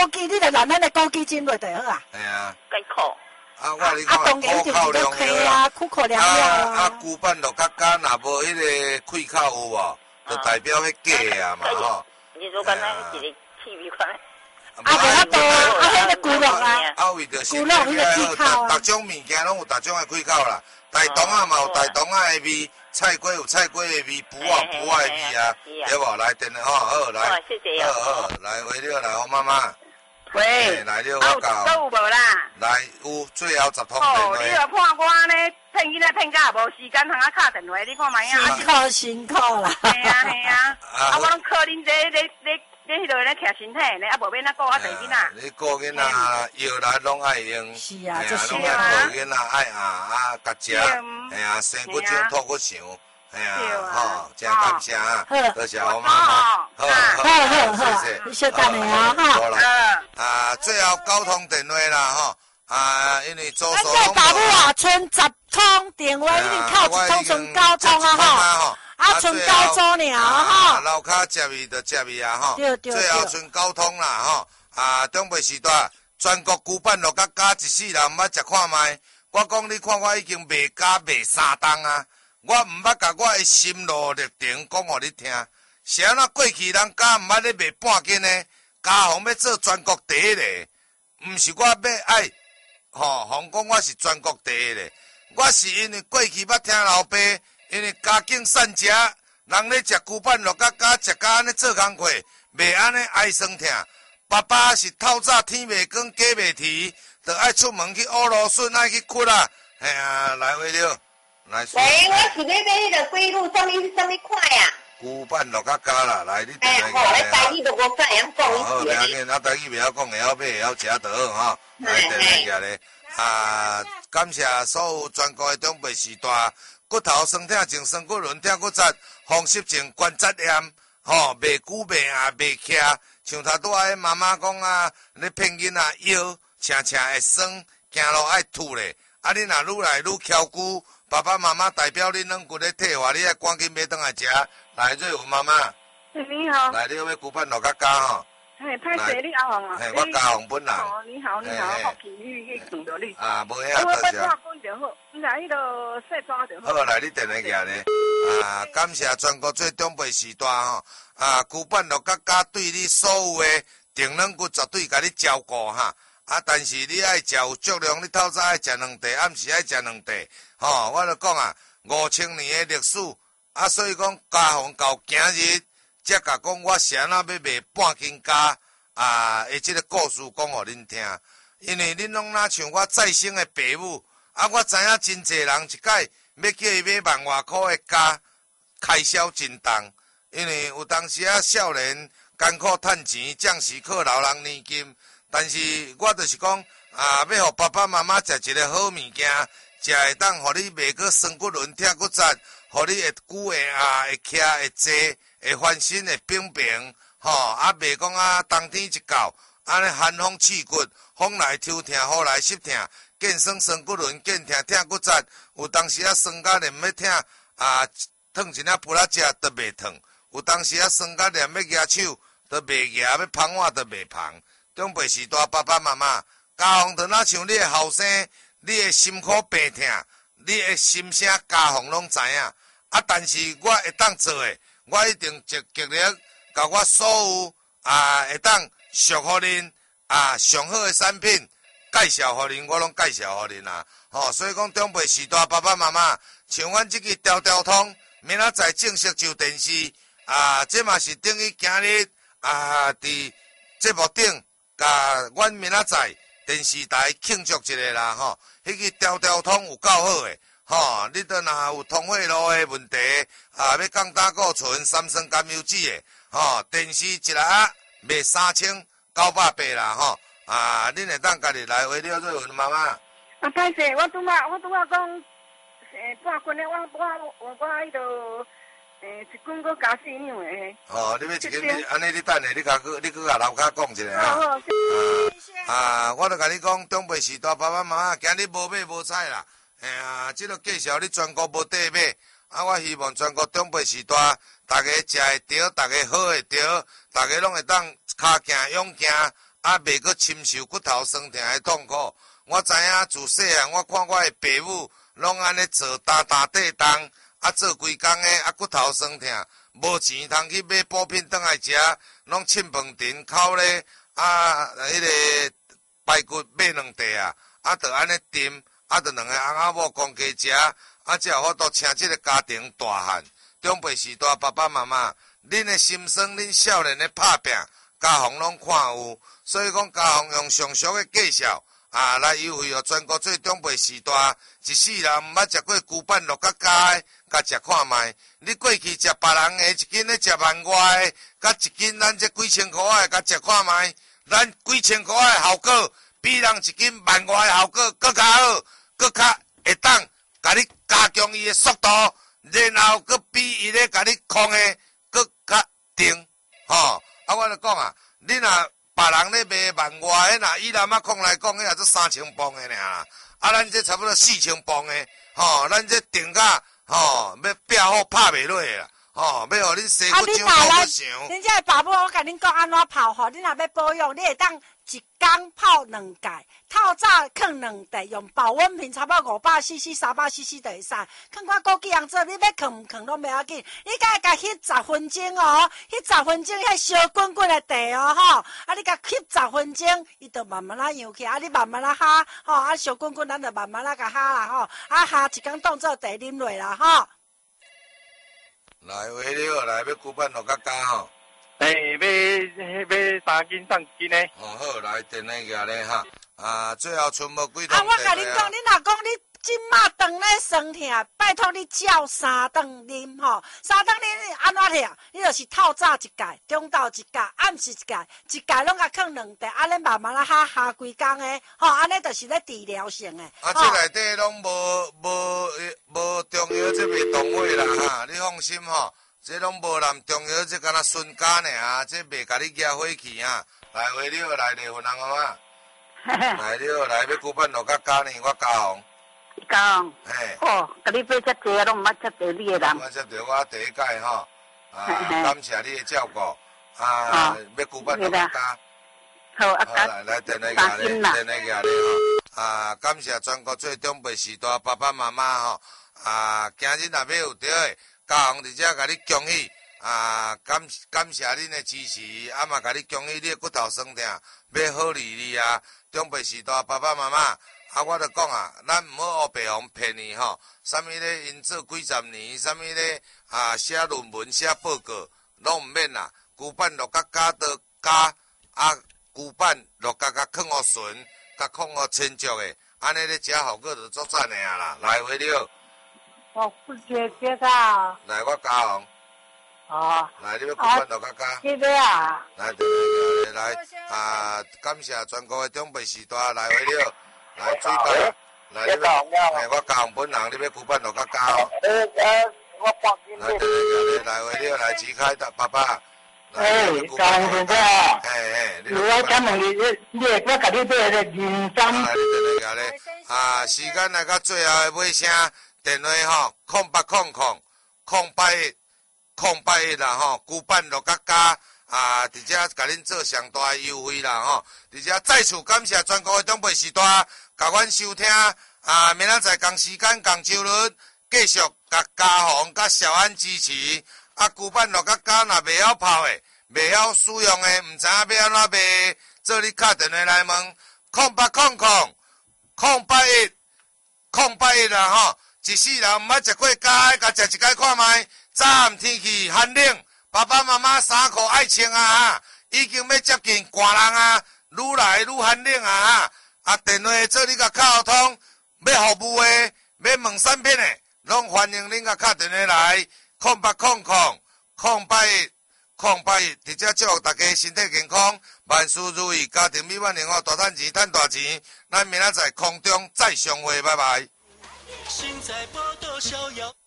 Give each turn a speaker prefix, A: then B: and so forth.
A: 枸杞，你著拿咱的枸杞精落就好啊。
B: 系啊。
C: 该苦。
B: 我你讲
A: 当然就是都可以啊，苦口良药啊。
B: 旧版落甲甲若无迄个开口有无？就代表迄假啊嘛吼。
C: 你说刚才一个气味款。
A: 无遐多啊，迄个牛肉啊，
B: 为着
A: 牛肉迄个开口啊。
B: 逐种物件拢有逐种的开口啦，大肠啊嘛有大肠啊的味，菜瓜有菜瓜的味，脯啊脯啊的味啊，对无？来电话好，来，
C: 谢谢
B: 好，来回了来，我妈妈。
D: 喂，
B: 来了，我教。
D: 有无啦？
B: 来，有最后10通电话。
D: 你著看我呢，骗囡仔骗到无时间，通啊敲电话，你看卖
A: 啊？辛苦啦。
D: 系啊，我拢靠恁你迄落咧徛身体呢，无免那顾啊侪囡仔。
B: 你顾囡仔药来拢爱用。
A: 是啊，就是
B: 拢爱顾囡仔爱甲食，系啊，生骨精吐骨肠。哎呀，好，真感谢啊！多谢我妈妈，好，谢谢，
A: 你稍等下啊，
B: 哈。最后交通电话啦，吼，因为左手
A: 拢。咱这大武村10通电话，已经靠1通剩9通啊，吼，剩9通尔哈。
B: 楼骹接伊就接伊啊，吼，最后剩9通啦，吼，中北时代全国旧版落甲加一世人毋捌食看卖，我讲你看我已经卖加卖3档啊。我毋捌甲我的心路历程讲互你听，是安怎过去人家毋捌咧卖半斤呢？家宏要做全国第一咧，毋是我要爱，宏讲我是全国第一咧。我是因为过去捌听老爸，因为家境善食，人咧食旧版落甲食甲安尼做工课，袂安尼唉酸疼。爸爸是透早天袂光，鸡袂啼，着爱出门去乌芦笋，爱去掘啊，嘿啊，来回了。
E: 喂，我是要买迄个龟鹿，什么款呀？
B: 旧版落较加啦，来你电
E: 话。你台语都无怎样讲。
B: 好，袂要紧，台语袂晓讲，会晓买，会晓食就好吼。来电话咧，感谢所有全国的长辈时代，骨头酸痛症、酸骨轮痛骨折、风湿症、关节炎，袂久袂袂徛，像头拄仔妈妈讲咧骗囡仔腰，常常会酸，行路爱吐咧。你若愈来愈翘久。爸爸妈妈代表恁两骨咧退化，你爱赶紧买顿来食。来，瑞文妈妈。
D: 你好。
B: 来，你要旧版落较加吼。
D: 嘿，歹势，你阿红啊。
B: 嘿，我家红本人。
D: 你好，好奇你去撞到你。
B: 无遐多谢。
D: 我讲就好，你来迄个西装就好。
B: 好，来你电话举咧。感谢全国最长辈时代吼。旧版落较加对你所有的定软骨绝对甲你照顾哈。但是你爱食有足量，你透早爱食2茶，暗时爱食2茶。我就讲5000年的历史，所以讲家宏到今日，才甲讲我是安怎要卖半斤加的这个故事讲互恁听。因为恁拢若像我再生的爸母，我知影真济人一届要叫伊买10000外块的加，开销真重。因为有当时少年艰苦趁钱，将士靠老人年金。但是我就是讲要互爸爸妈妈食一个好物件，食会当互你袂过酸骨轮痛骨折，互你会久会会徛会坐会翻身会平平，袂讲冬天一到，安尼寒风刺骨，风来抽痛，雨来湿痛，见酸骨轮，见痛骨折，有当时酸甲连要痛烫一领布拉食都袂烫，有当时酸甲连要举手都袂举，要芳我都袂芳。长辈时代，爸爸妈妈，家宏就若像你的后生，你的辛苦病痛，你的心声，家宏拢知影。但是我会当做的，我一定极力甲我所有会当属互恁上好的产品介绍互恁，我拢介绍互恁啦。所以讲长辈时代，爸爸妈妈，像阮这个条通，明仔载正式上电视这嘛是等于今日伫节目顶。甲阮明仔载电视台庆祝一下啦，迄个条通有够好诶，你都若有通血路诶问题，要降胆固醇、三酸甘油酯诶，电视一日卖3980啦，恁会当家己来回了瑞文妈妈。
D: 歹势，我拄仔讲半斤诶，我迄个。一斤搁加4两诶。
B: 你要一斤，安尼你等下，你搁甲楼骹讲一下我著甲你讲，长辈时代爸爸妈妈，今日无买无菜啦。即个介绍你全国无地买。我希望全国长辈时代，大家食会着，大家好会着，大家拢会当骹行勇行， 啊，袂阁深受骨头酸痛的痛苦。我知影自细汉，我看我的爸母拢安尼做，担地动，啊，做规工的，啊，骨头酸痛，无钱通去买补品转来食，拢凊饭店口咧，啊，迄个排骨买2块啊，啊，着安尼炖，啊，着2个翁仔某公家食，啊，才有法度请即个家庭大汉。长辈时代，爸爸妈妈，恁的心酸，恁少年的拍拼，家父拢看有，所以讲家父用上俗的介绍啊来优惠哦，全国最长辈时代，一世人毋捌食过牛板肉甲加的，甲食看卖。你过去食别人的一斤咧食万外的，甲一斤咱这几千块的，甲食看卖。咱几千块的效果，比人一斤万外的效果搁较好，搁较会当甲你加强伊的速度。然后佮比伊咧甲你控的佮较定，吼！啊，我就讲啊，你若别人咧卖万外，那以南仔控来讲，迄也做3000磅的尔，啊，咱这差不多4000磅的，吼，咱这定价，吼，要拼好拍袂落啦，吼，要互恁生活上好不想。
A: 恁这爸母，我甲恁讲安怎泡吼，恁若要保养，你会当一工泡2盖，透早放2袋，用保温瓶差不多500cc、300cc 就会使。放我枸杞样做，你要放唔放拢袂要紧，你甲翕10分钟哦，翕10分钟，迄烧滚滚的茶哦，吼，啊，你甲翕10分钟，伊就慢慢扬起，啊，你慢慢哈，吼，啊，烧滚滚，咱就慢慢甲哈啦，吼，啊哈一工当做茶啉落啦，吼。
B: 来，话了，来要牛板肉甲加吼。
F: 买3斤送1斤呢。
B: 哦好，来电来举咧哈。啊，最后剩无几桶。
A: 啊，我甲恁讲，你若讲你即马顿咧酸痛，拜托你照3顿啉吼，3顿啉安怎忝？你就是透早1盖，中昼1盖，暗时1盖，1盖拢甲放2袋，安尼慢慢啊下规工诶，吼，安尼就是咧治疗性诶。
B: 啊，这内底拢无中药，这袂动位啦哈，你放心吼。这拢无含中药，这敢若순镉尔，这袂甲你惹火气啊！来，话了，来离婚人好吗？来了，来要牛板肉甲加呢，我加红。
C: 讲，
B: 嘿，
C: 哦，甲你买遮济，拢毋捌遮济你的人。
B: 我接着我第一届吼，感谢你的照顾，要牛板肉甲加。
C: 好，啊，
B: 来，电来举咧，电来举咧吼，感谢全国最长辈时代爸爸妈妈吼，今日若要有着的。家红伫遮甲你恭喜，感谢恁的支持，嘛甲你恭喜你的骨头酸痛，要好利利啊！长辈时代爸爸妈妈，我著讲啊，咱毋好黑白红骗你吼，啥物咧因做几十年，啥物咧写论文写报告，拢毋免啦，牛板肉甲加到加，牛板肉甲放互纯，甲放互清足的，安尼咧食效果就足赞的啊啦！来回了。
C: 我不觉啊。
B: 来，我加红。
C: 哦。
B: 来，你要牛板肉甲加。
C: 这个啊。
B: 来，感谢全国的长辈时代来回了，来水果，来你要，我加红本人，你要牛板肉甲加哦。
C: 我放进去。
B: 来回了，来支开的爸爸。
F: 加红先生。
B: 你
F: 我讲问你，我甲你买个认真。
B: 来，你来咧，时间来到最后的尾声。电话吼，0800-081啦吼，牛板肉甲加伫遮甲恁做上大的优惠啦吼，伫遮再次感谢全国的长辈时代，甲阮收听明仔载同时间同周日继续甲家红甲小安支持，牛板肉甲加若袂晓泡的，袂晓使用的，毋知影要安怎卖，做你敲电话来问，0800-081啦吼。一世人毋捌食过加，甲食一摆看卖。早暗天气寒冷，爸爸妈妈衫裤爱穿啊！已经要接近寒人啊，愈来愈寒冷啊！电话做你甲敲通，要服务的，要问产品的，拢欢迎恁甲敲电话来。0800-081，伫遮祝福大家身体健康，万事如意，家庭美满幸福，大赚钱，赚大钱。咱明仔载空中再相会，拜拜。心在波涛逍遥。